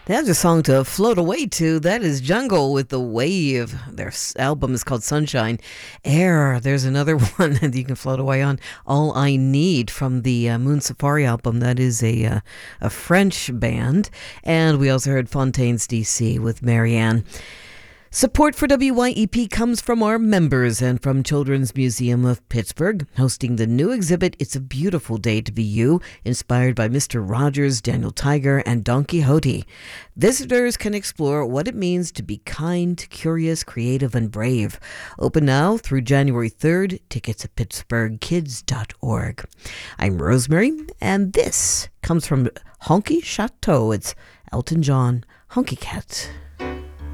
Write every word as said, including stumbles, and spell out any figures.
That's a song to float away to. That is Jungle with The Wave. Their s- album is called Sunshine. Air, there's another one that you can float away on. All I Need from the uh, Moon Safari album. That is a, uh, a French band. And we also heard Fontaines D C with Marianne. Support for W Y E P comes from our members and from Children's Museum of Pittsburgh, hosting the new exhibit It's a Beautiful Day to Be You, inspired by Mister Rogers, Daniel Tiger, and Don Quixote. Visitors can explore what it means to be kind, curious, creative, and brave. Open now through January third. Tickets at pittsburgh kids dot org. I'm Rosemary, and this comes from Honky Chateau. It's Elton John, Honky Cat.